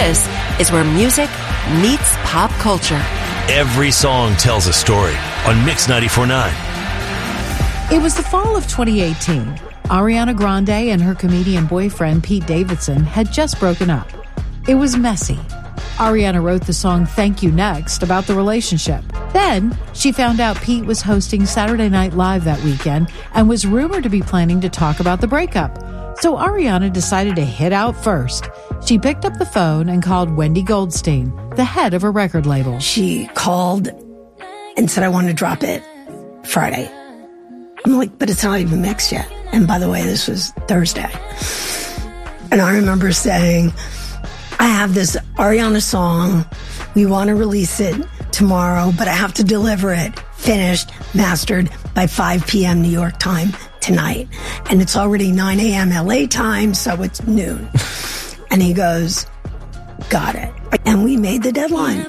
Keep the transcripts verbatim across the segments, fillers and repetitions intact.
This is where music meets pop culture. Every song tells a story on Mix ninety-four point nine. It was the fall of twenty eighteen. Ariana Grande and her comedian boyfriend Pete Davidson had just broken up. It was messy. Ariana wrote the song Thank You Next about the relationship. Then she found out Pete was hosting Saturday Night Live that weekend and was rumored to be planning to talk about the breakup. So Ariana decided to hit out first. She picked up the phone and called Wendy Goldstein, the head of her record label. She called and said, I want to drop it Friday. I'm like, but it's not even mixed yet. And by the way, this was Thursday. And I remember saying, I have this Ariana song. We want to release it tomorrow, but I have to deliver it finished, mastered by five p.m. New York time tonight. And it's already nine a.m. L A time, so it's noon. And he goes, got it. And we made the deadline.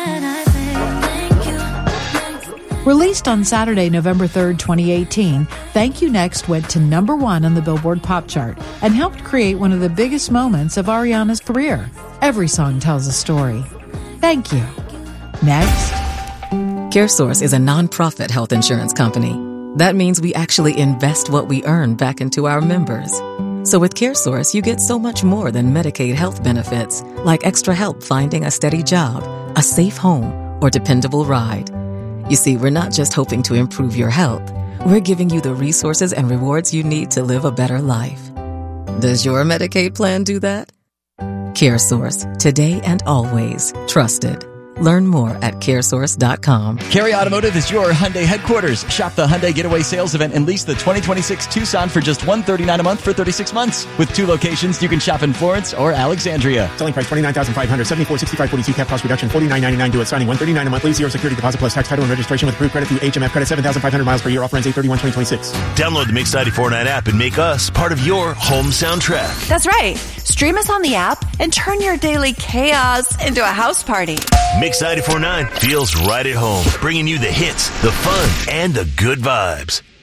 Released on Saturday, November third, twenty eighteen, Thank You Next went to number one on the Billboard Pop Chart and helped create one of the biggest moments of Ariana's career. Every song tells a story. Thank you. Next. CareSource is a nonprofit health insurance company. That means we actually invest what we earn back into our members. So with CareSource, you get so much more than Medicaid health benefits, like extra help finding a steady job, a safe home, or dependable ride. You see, we're not just hoping to improve your health. We're giving you the resources and rewards you need to live a better life. Does your Medicaid plan do that? CareSource, today and always trusted. Learn more at caresource dot com. Carey Automotive is your Hyundai headquarters. Shop the Hyundai Getaway Sales Event and lease the twenty twenty-six Tucson for just one hundred thirty-nine dollars a month for thirty-six months. With two locations, you can shop in Florence or Alexandria. Selling price twenty-nine thousand five hundred dollars, seventy-four sixty-five forty-two, cap cost reduction forty-nine ninety-nine due at signing, one hundred thirty-nine dollars a monthly, zero security deposit plus tax, title and registration with approved credit through H M F credit, seven thousand five hundred miles per year. Offer ends eight thirty-one twenty twenty-six. Download the Mix ninety-four point nine app and make us part of your home soundtrack. That's right. Stream us on the app and turn your daily chaos into a house party. Mix ninety-four point nine feels right at home, bringing you the hits, the fun, and the good vibes.